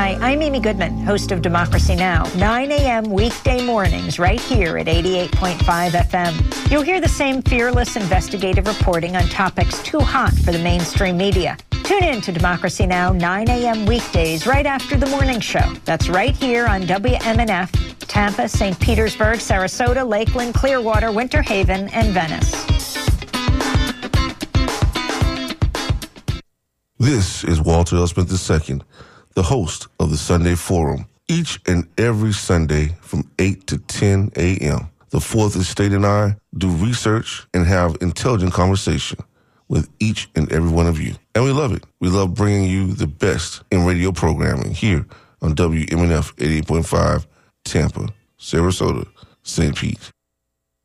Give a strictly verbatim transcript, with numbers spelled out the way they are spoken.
Hi, I'm Amy Goodman, host of Democracy Now!, nine a.m. weekday mornings right here at eighty-eight point five F M. You'll hear the same fearless investigative reporting on topics too hot for the mainstream media. Tune in to Democracy Now! nine a.m. weekdays right after the morning show. That's right here on W M N F, Tampa, Saint Petersburg, Sarasota, Lakeland, Clearwater, Winter Haven, and Venice. This is Walter L. Smith the Second, the host of the Sunday Forum. Each and every Sunday from eight to ten a.m., the Fourth Estate and I do research and have intelligent conversation with each and every one of you. And we love it. We love bringing you the best in radio programming here on W M N F eighty-eight point five, Tampa, Sarasota, Saint Pete.